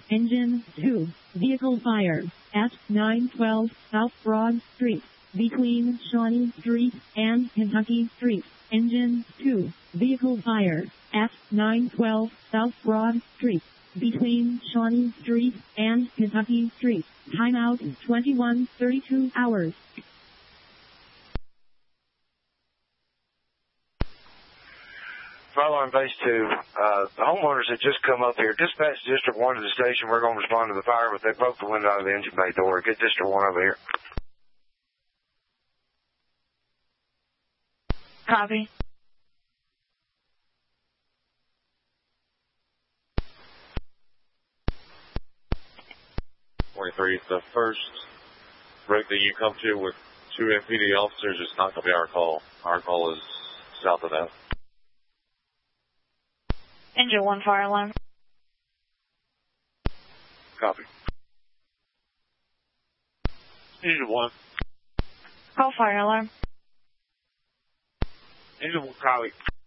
Engine 2, vehicle fire, at 912 South Broad Street, between Shawnee Street and Kentucky Street. Engine 2, vehicle fire, at 912 South Broad Street, between Shawnee Street and Kentucky Street. Timeout 21:32 hours. Fire alarm base 2, the homeowners had just come up here. Dispatch District 1 to the station. We're going to respond to the fire, but they broke the window out of the engine bay door. Get District 1 over here. Copy. The first break that you come to with 2 MPD officers is not going to be our call. Our call is south of that. Engine 1 fire alarm. Copy. Engine 1. Call fire alarm. Engine 1, copy.